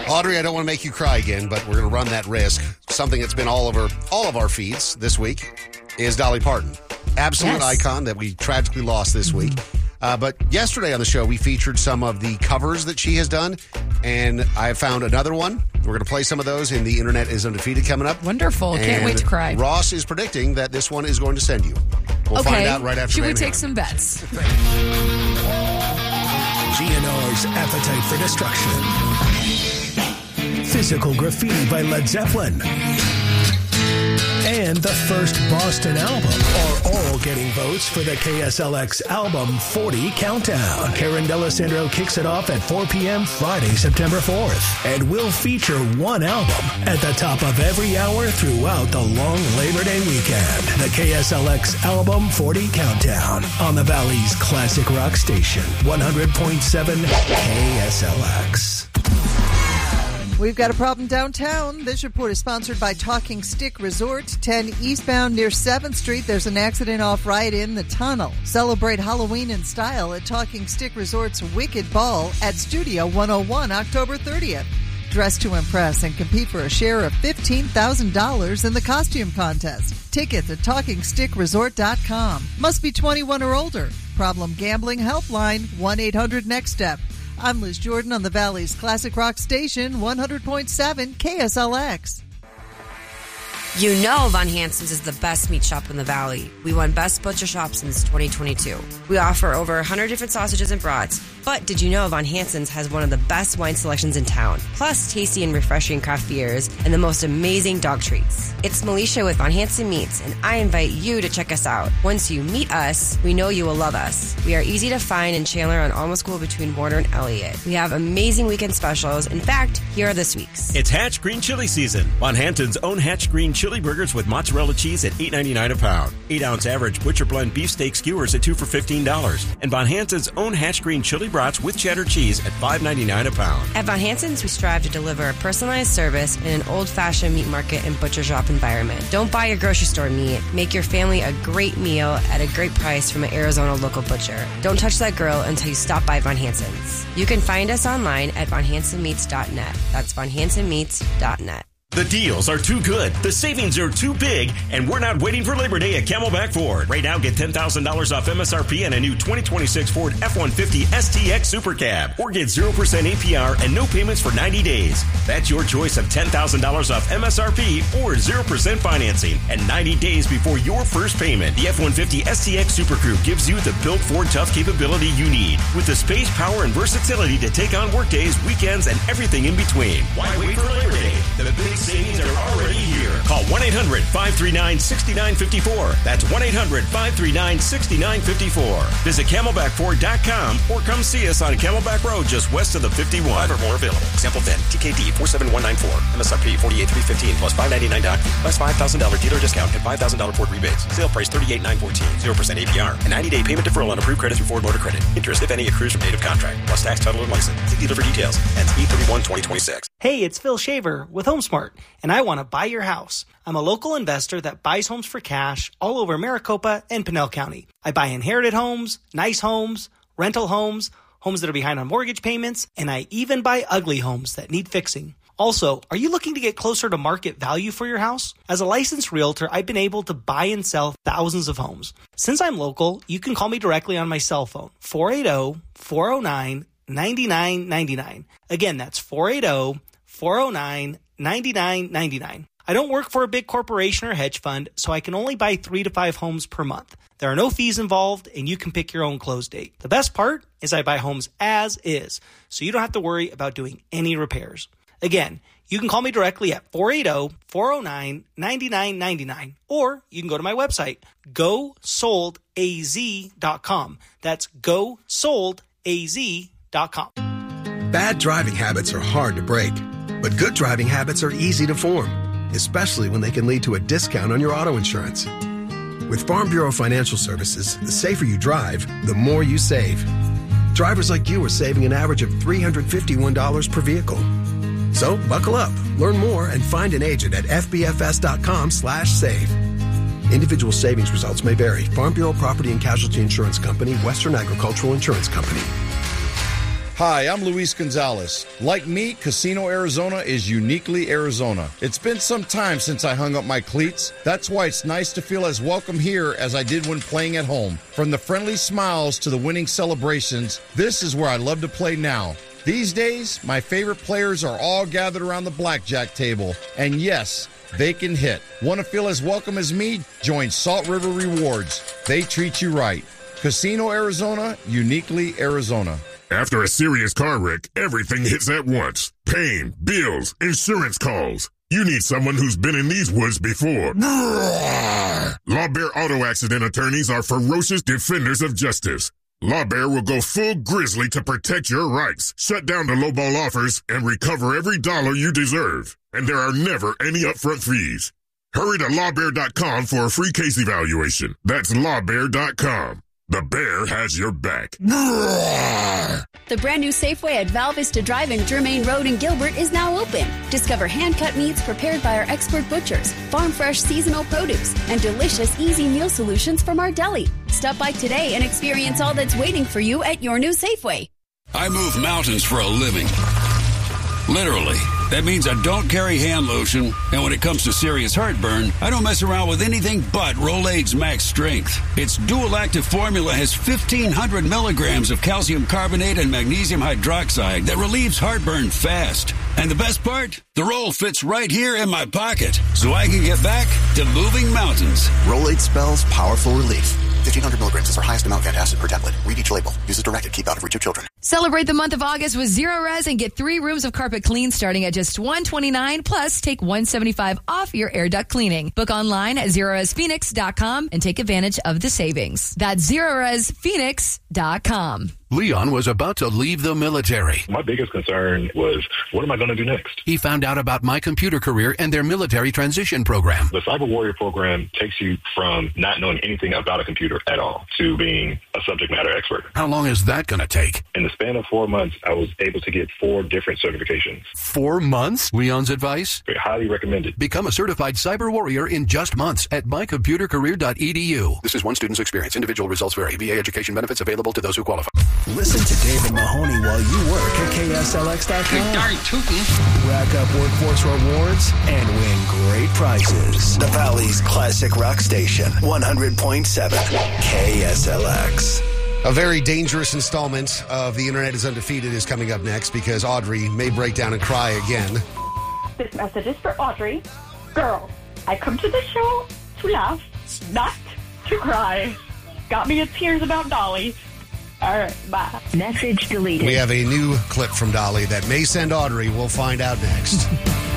Audrey, I don't want to make you cry again, but we're going to run that risk. Something that's been all over all of our feeds this week is Dolly Parton. Absolute icon that we tragically lost this week. But yesterday on the show, we featured some of the covers that she has done, and I found another one. We're going to play some of those in The Internet is Undefeated coming up. Wonderful. Can't wait to cry. Ross is predicting that this one is going to send you. We'll find out right after. Should we take some bets? GNR's Appetite for Destruction. Physical Graffiti by Led Zeppelin. And the first Boston album are all getting votes for the KSLX Album 40 Countdown. Karen D'Alessandro kicks it off at 4 p.m. Friday, September 4th. And will feature one album at the top of every hour throughout the long Labor Day weekend. The KSLX Album 40 Countdown on the Valley's classic rock station, 100.7 KSLX. We've got a problem downtown. This report is sponsored by Talking Stick Resort, 10 eastbound near 7th Street. There's an accident off right in the tunnel. Celebrate Halloween in style at Talking Stick Resort's Wicked Ball at Studio 101, October 30th. Dress to impress and compete for a share of $15,000 in the costume contest. Tickets at TalkingStickResort.com. Must be 21 or older. Problem gambling helpline, 1-800-NEXT-STEP. I'm Liz Jordan on the Valley's classic rock station, 100.7 KSLX. You know Von Hansen's is the best meat shop in the Valley. We won Best Butcher Shop since 2022. We offer over 100 different sausages and brats. But did you know Von Hansen's has one of the best wine selections in town, plus tasty and refreshing craft beers and the most amazing dog treats? It's Militia with Von Hansen Meats, and I invite you to check us out. Once you meet us, we know you will love us. We are easy to find in Chandler on Alma School between Warner and Elliott. We have amazing weekend specials. In fact, here are this week's. It's Hatch Green Chili season. Von Hansen's own Hatch Green Chili burgers with mozzarella cheese at $8.99 a pound. 8-ounce average butcher blend beefsteak skewers at 2 for $15. And Von Hansen's own Hatch Green Chili brats with cheddar cheese at $5.99 a pound. At Von Hansen's, we strive to deliver a personalized service in an old-fashioned meat market and butcher shop environment. Don't buy your grocery store meat. Make your family a great meal at a great price from an Arizona local butcher. Don't touch that grill until you stop by Von Hansen's. You can find us online at vonhansenmeats.net. That's vonhansenmeats.net. The deals are too good, the savings are too big, and we're not waiting for Labor Day at Camelback Ford. Right now, get $10,000 off MSRP and a new 2026 Ford F-150 STX Super Cab. Or get 0% APR and no payments for 90 days. That's your choice of $10,000 off MSRP or 0% financing and 90 days before your first payment. The F-150 STX Super Crew gives you the built Ford tough capability you need, with the space, power, and versatility to take on workdays, weekends, and everything in between. Why wait for Labor Day? The big savings are already here. Call 1-800-539-6954. That's 1-800-539-6954. Visit CamelbackFord.com or come see us on Camelback Road just west of the 51. For more available. Example VIN, TKD 47194. MSRP 48315 plus $599 doc fee, plus $5,000 dealer discount and $5,000 Ford rebates. Sale price $38,914. 0% APR. A 90-day payment deferral on approved credit through Ford Motor Credit. Interest, if any, accrues from date of contract. Plus tax, title, and license. See dealer for details. Ends 8/31/2026. Hey, it's Phil Shaver with HomeSmart, and I want to buy your house. I'm a local investor that buys homes for cash all over Maricopa and Pinell County. I buy inherited homes, nice homes, rental homes, homes that are behind on mortgage payments, and I even buy ugly homes that need fixing. Also, are you looking to get closer to market value for your house? As a licensed realtor, I've been able to buy and sell thousands of homes. Since I'm local, you can call me directly on my cell phone, 480-409-9999. Again, that's 480-409-9999. I don't work for a big corporation or hedge fund, so I can only buy 3 to 5 homes per month. There are no fees involved, and you can pick your own close date. The best part is I buy homes as is, so you don't have to worry about doing any repairs. Again, you can call me directly at 480-409-9999, or you can go to my website, GoSoldAZ.com. That's GoSoldAZ.com. Bad driving habits are hard to break, but good driving habits are easy to form, especially when they can lead to a discount on your auto insurance. With Farm Bureau Financial Services, the safer you drive, the more you save. Drivers like you are saving an average of $351 per vehicle. So buckle up, learn more, and find an agent at fbfs.com/save. Individual savings results may vary. Farm Bureau Property and Casualty Insurance Company, Western Agricultural Insurance Company. Hi, I'm Luis Gonzalez. Like me, Casino Arizona is uniquely Arizona. It's been some time since I hung up my cleats. That's why it's nice to feel as welcome here as I did when playing at home. From the friendly smiles to the winning celebrations, this is where I love to play now. These days, my favorite players are all gathered around the blackjack table. And yes, they can hit. Want to feel as welcome as me? Join Salt River Rewards. They treat you right. Casino Arizona, uniquely Arizona. After a serious car wreck, everything hits at once. Pain, bills, insurance calls. You need someone who's been in these woods before. Law Bear Auto Accident attorneys are ferocious defenders of justice. Law Bear will go full grizzly to protect your rights, shut down the lowball offers, and recover every dollar you deserve. And there are never any upfront fees. Hurry to lawbear.com for a free case evaluation. That's lawbear.com. The bear has your back. The brand new Safeway at Val Vista Drive in Germain Road in Gilbert is now open. Discover hand-cut meats prepared by our expert butchers, farm-fresh seasonal produce, and delicious, easy meal solutions from our deli. Stop by today and experience all that's waiting for you at your new Safeway. I move mountains for a living. Literally. That means I don't carry hand lotion, and when it comes to serious heartburn, I don't mess around with anything but Rolaids Max Strength. Its dual-active formula has 1,500 milligrams of calcium carbonate and magnesium hydroxide that relieves heartburn fast. And the best part? The roll fits right here in my pocket, so I can get back to moving mountains. Rolaids spells powerful relief. 1,500 milligrams is our highest amount of antacid per tablet. Read each label. Use as directed. Keep out of reach of children. Celebrate the month of August with Zero Res and get 3 rooms of carpet clean starting at just $129, plus take $175 off your air duct cleaning. Book online at ZeroResPhoenix.com and take advantage of the savings. That's ZeroResPhoenix.com. Leon was about to leave the military. My biggest concern was, what am I going to do next? He found out about My Computer Career and their military transition program. The Cyber Warrior program takes you from not knowing anything about a computer at all to being a subject matter expert. How long is that going to take? In the span of 4 months, I was able to get 4 different certifications. 4 months? Leon's advice? Highly recommended. Become a certified cyber warrior in just months at mycomputercareer.edu. This is one student's experience. Individual results vary. VA education benefits available to those who qualify. Listen to David Mahoney while you work at KSLX.com. Darn tootin'. Rack up workforce rewards and win great prizes. The Valley's classic rock station, 100.7 KSLX. A very dangerous installment of The Internet is Undefeated is coming up next because Audrey may break down and cry again. This message is for Audrey. Girl, I come to the show to laugh, not to cry. Got me in tears about Dolly. All right, bye. Message deleted. We have a new clip from Dolly that may send Audrey. We'll find out next.